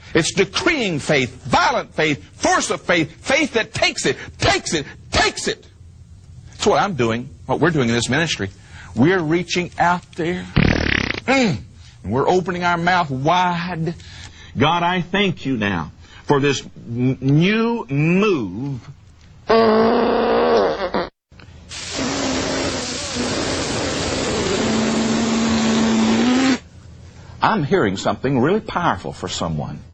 It's decreeing faith, violent faith, force of faith, faith that takes it, takes it, takes it. That's what I'm doing, what we're doing in this ministry. We're reaching out there, and we're opening our mouth wide. God, I thank you now for this new move. I'm hearing something really powerful for someone.